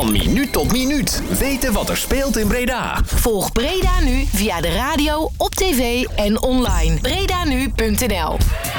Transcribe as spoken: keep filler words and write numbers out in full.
Van minuut tot minuut. Weten wat er speelt in Breda. Volg Breda Nu via de radio, op tv en online. breda nu punt n l